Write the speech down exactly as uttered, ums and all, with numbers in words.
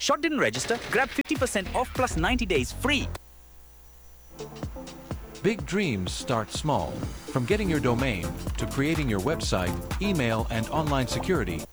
Short didn't register? Grab fifty percent off plus ninety days free. Big dreams start small. From getting your domain to creating your website, email, and online security,